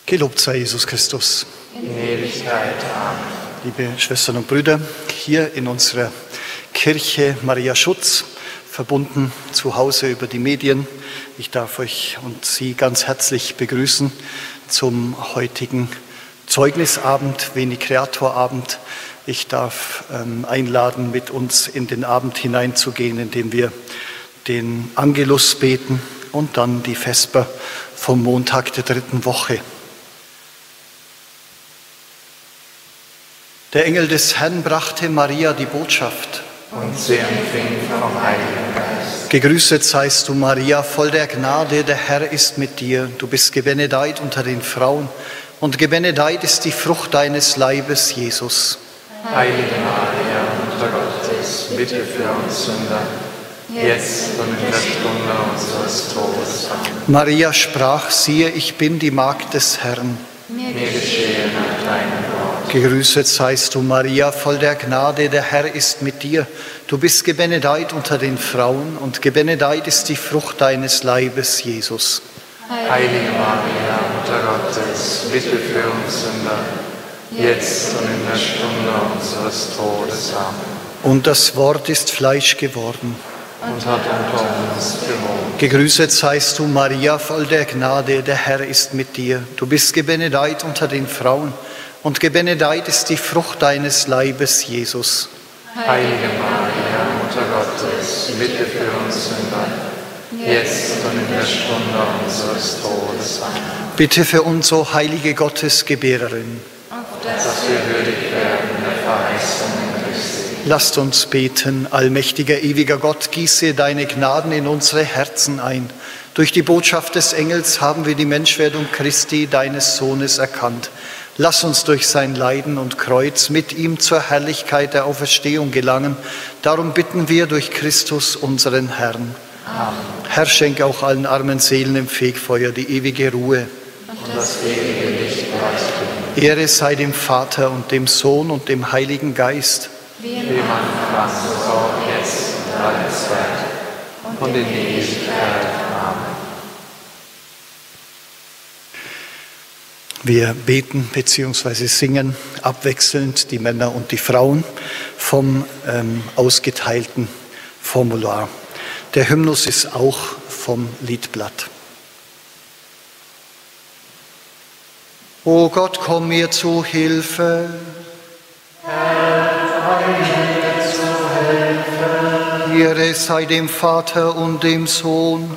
Gelobt sei Jesus Christus. In Ewigkeit. Amen. Liebe Schwestern und Brüder, hier in unserer Kirche Maria Schutz, verbunden zu Hause über die Medien. Ich darf euch und Sie ganz herzlich begrüßen zum heutigen Zeugnisabend, Venicreatorabend. Ich darf einladen, mit uns in den Abend hineinzugehen, indem wir den Angelus beten und dann die Vesper vom Montag der 3. Woche. Der Engel des Herrn brachte Maria die Botschaft. Und sie empfing vom Heiligen Geist. Gegrüßet seist du, Maria, voll der Gnade, der Herr ist mit dir. Du bist gebenedeit unter den Frauen, und gebenedeit ist die Frucht deines Leibes, Jesus. Heilige Maria, Mutter Gottes, bitte für uns Sünder, jetzt und in der Stunde unseres Todes. Amen. Maria sprach, siehe, ich bin die Magd des Herrn. Mir geschehe nach deinem Wort. Gegrüßet seist du, Maria, voll der Gnade, der Herr ist mit dir. Du bist gebenedeit unter den Frauen, und gebenedeit ist die Frucht deines Leibes, Jesus. Heilige Maria, Mutter Gottes, bitte für uns Sünder, jetzt und in der Stunde unseres Todes. Amen. Und das Wort ist Fleisch geworden. Und hat unter uns gewohnt. Gegrüßet seist du, Maria, voll der Gnade, der Herr ist mit dir. Du bist gebenedeit unter den Frauen, und gebenedeit ist die Frucht deines Leibes, Jesus. Heilige Maria, Mutter Gottes, bitte für uns Sünder, jetzt und in der Stunde unseres Todes. Amen. Bitte für uns, o heilige Gottesgebärerin. Dass wir würdig werden der Verheißungen Christi. Lasst uns beten, allmächtiger, ewiger Gott, gieße deine Gnaden in unsere Herzen ein. Durch die Botschaft des Engels haben wir die Menschwerdung Christi, deines Sohnes, erkannt. Lass uns durch sein Leiden und Kreuz mit ihm zur Herrlichkeit der Auferstehung gelangen. Darum bitten wir durch Christus, unseren Herrn. Amen. Herr, schenke auch allen armen Seelen im Fegfeuer die ewige Ruhe. Und das ewige Licht leuchtet. Ehre sei dem Vater und dem Sohn und dem Heiligen Geist. Wie man fast auch jetzt und alle Zeit und in Ewigkeit. Amen. Wir beten bzw. singen abwechselnd, die Männer und die Frauen, vom ausgeteilten Formular. Der Hymnus ist auch vom Liedblatt. O Gott, komm mir zu Hilfe. Ehre sei dem Vater und dem Sohn